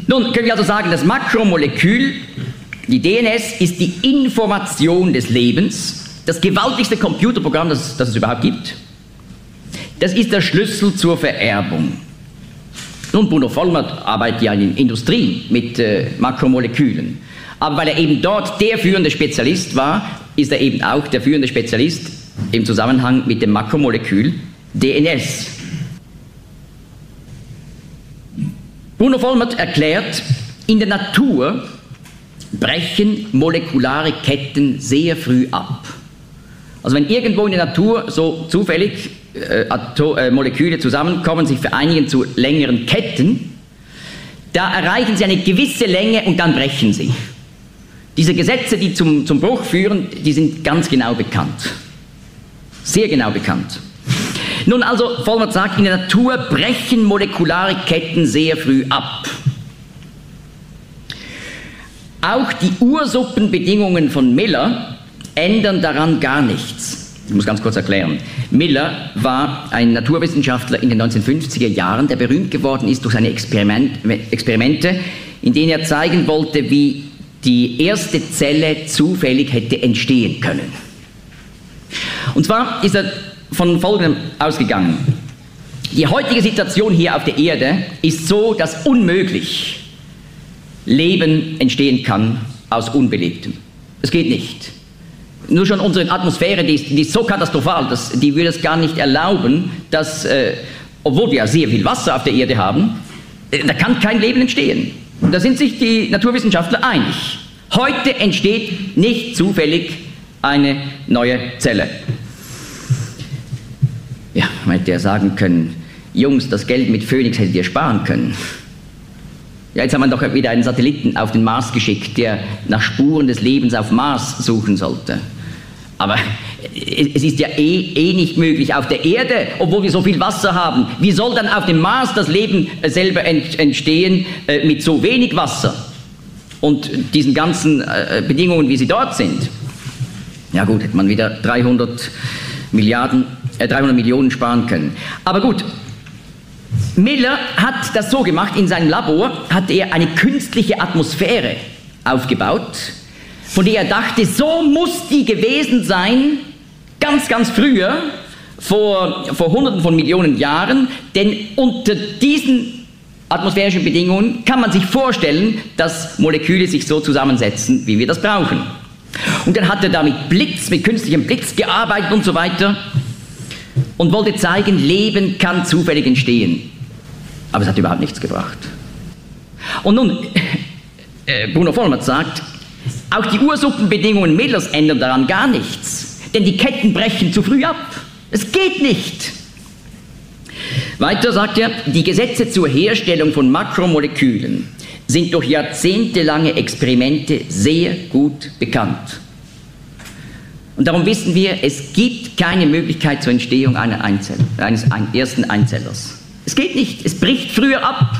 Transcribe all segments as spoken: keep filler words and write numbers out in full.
Nun können wir also sagen, das Makromolekül, die D N S, ist die Information des Lebens, das gewaltigste Computerprogramm, das, das es überhaupt gibt. Das ist der Schlüssel zur Vererbung. Nun, Bruno Vollmert arbeitet ja in der Industrie mit äh, Makromolekülen. Aber weil er eben dort der führende Spezialist war, ist er eben auch der führende Spezialist im Zusammenhang mit dem Makromolekül D N S. Bruno Vollmert erklärt, in der Natur brechen molekulare Ketten sehr früh ab. Also wenn irgendwo in der Natur so zufällig äh, Atom, äh, Moleküle zusammenkommen, sich vereinigen zu längeren Ketten, da erreichen sie eine gewisse Länge und dann brechen sie. Diese Gesetze, die zum, zum Bruch führen, die sind ganz genau bekannt. Sehr genau bekannt. Nun also, Vollmert sagt, in der Natur brechen molekulare Ketten sehr früh ab. Auch die Ursuppenbedingungen von Miller ändern daran gar nichts. Ich muss ganz kurz erklären. Miller war ein Naturwissenschaftler in den neunzehnhundertfünfziger Jahren, der berühmt geworden ist durch seine Experiment, Experimente, in denen er zeigen wollte, wie die erste Zelle zufällig hätte entstehen können. Und zwar ist er von Folgendem ausgegangen. Die heutige Situation hier auf der Erde ist so, dass unmöglich Leben entstehen kann aus Unbelebtem. Es geht nicht. Nur schon unsere Atmosphäre, die ist, die ist so katastrophal, dass, die würde es gar nicht erlauben, dass, äh, obwohl wir ja sehr viel Wasser auf der Erde haben, äh, da kann kein Leben entstehen. Und da sind sich die Naturwissenschaftler einig. Heute entsteht nicht zufällig eine neue Zelle. Ja, man hätte ja sagen können, Jungs, das Geld mit Phoenix hättet ihr sparen können. Ja, jetzt haben wir doch wieder einen Satelliten auf den Mars geschickt, der nach Spuren des Lebens auf Mars suchen sollte. Aber es ist ja eh, eh nicht möglich auf der Erde, obwohl wir so viel Wasser haben. Wie soll dann auf dem Mars das Leben selber entstehen äh, mit so wenig Wasser und diesen ganzen äh, Bedingungen, wie sie dort sind? Ja gut, hätte man wieder dreihundert Milliarden, äh, dreihundert Millionen sparen können. Aber gut. Miller hat das so gemacht, in seinem Labor hat er eine künstliche Atmosphäre aufgebaut, von der er dachte, so muss die gewesen sein, ganz, ganz früher, vor, vor hunderten von Millionen Jahren, denn unter diesen atmosphärischen Bedingungen kann man sich vorstellen, dass Moleküle sich so zusammensetzen, wie wir das brauchen. Und dann hat er da mit Blitz, mit künstlichem Blitz gearbeitet und so weiter und wollte zeigen, Leben kann zufällig entstehen. Aber es hat überhaupt nichts gebracht. Und nun, äh, Bruno Vollmert sagt, auch die Ursuppenbedingungen Millers ändern daran gar nichts, denn die Ketten brechen zu früh ab. Es geht nicht. Weiter sagt er, die Gesetze zur Herstellung von Makromolekülen sind durch jahrzehntelange Experimente sehr gut bekannt. Und darum wissen wir, es gibt keine Möglichkeit zur Entstehung einer Einzel- eines ein- ersten Einzellers. Es geht nicht, es bricht früher ab.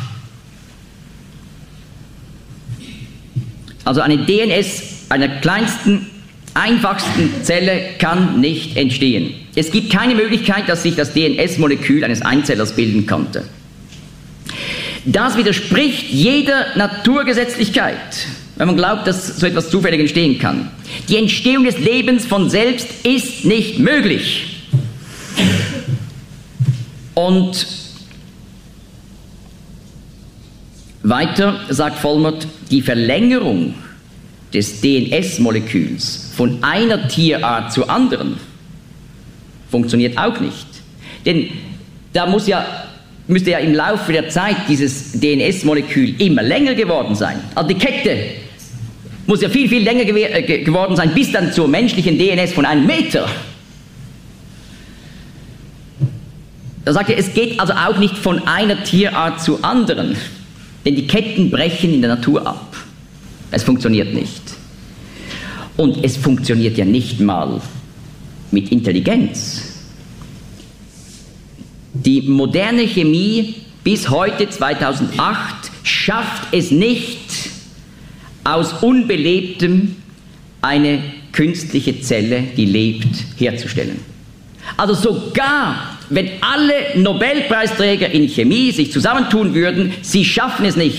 Also eine D N S einer kleinsten, einfachsten Zelle kann nicht entstehen. Es gibt keine Möglichkeit, dass sich das D N S-Molekül eines Einzellers bilden konnte. Das widerspricht jeder Naturgesetzlichkeit, wenn man glaubt, dass so etwas zufällig entstehen kann. Die Entstehung des Lebens von selbst ist nicht möglich. Und weiter sagt Vollmert, die Verlängerung des D N S-Moleküls von einer Tierart zur anderen funktioniert auch nicht. Denn da muss ja, müsste ja im Laufe der Zeit dieses D N S-Molekül immer länger geworden sein. Also die Kette muss ja viel, viel länger gew äh, geworden sein, bis dann zur menschlichen D N S von einem Meter. Da sagt er, es geht also auch nicht von einer Tierart zur anderen. Denn die Ketten brechen in der Natur ab. Es funktioniert nicht. Und es funktioniert ja nicht mal mit Intelligenz. Die moderne Chemie bis heute, zweitausendacht, schafft es nicht, aus Unbelebtem eine künstliche Zelle, die lebt, herzustellen. Also sogar wenn alle Nobelpreisträger in Chemie sich zusammentun würden, sie schaffen es nicht,